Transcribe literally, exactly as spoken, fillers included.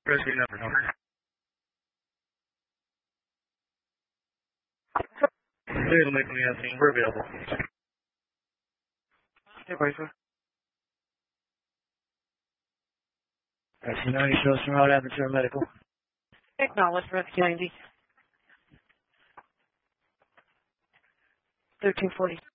Rescue number, over. Clear to make me a scene. We're available. Hey, Bracer. As you know, you show some route Aperture Medical. Acknowledge Rescue ninety. thirteen forty.